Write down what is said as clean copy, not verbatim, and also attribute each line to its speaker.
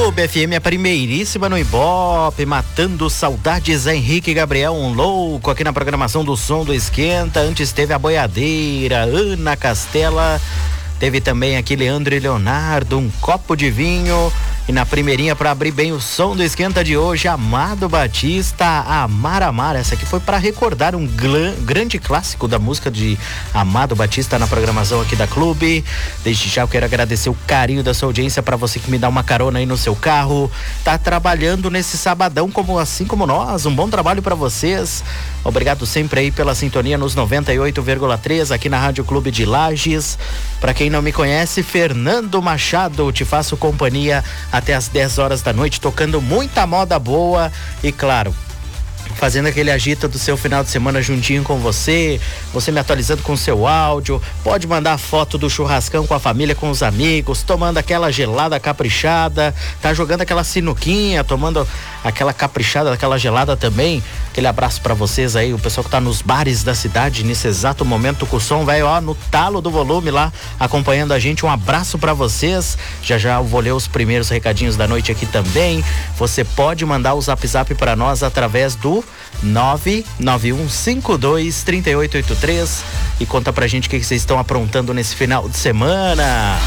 Speaker 1: Clube FM, a primeiríssima no Ibope, matando saudades. Henrique Gabriel, um louco aqui na programação do Som do Esquenta. Antes teve a Boiadeira, Ana Castela, teve também aqui Leandro e Leonardo, um copo de vinho. E na primeirinha, para abrir bem o Som do Esquenta de hoje, Amado Batista, Amar Amar. Essa aqui foi para recordar um grande clássico da música de Amado Batista na programação aqui da Clube. Desde já eu quero agradecer o carinho da sua audiência, para você que me dá uma carona aí no seu carro, tá trabalhando nesse sabadão assim como nós. Um bom trabalho para vocês. Obrigado sempre aí pela sintonia nos 98,3 aqui na Rádio Clube de Lages. Para quem não me conhece, Fernando Machado, te faço companhia até as 10 horas da noite, tocando muita moda boa e, claro, fazendo aquele agita do seu final de semana juntinho com você me atualizando com o seu áudio. Pode mandar foto do churrascão com a família, com os amigos, tomando aquela gelada caprichada, tá jogando aquela sinuquinha, tomando aquela caprichada, aquela gelada também. Aquele abraço pra vocês aí, o pessoal que tá nos bares da cidade nesse exato momento, com o som velho, ó, no talo do volume lá, acompanhando a gente. Um abraço pra vocês. Já eu vou ler os primeiros recadinhos da noite aqui também. Você pode mandar o zap pra nós através do 991523883 e conta pra gente o que vocês estão aprontando nesse final de semana.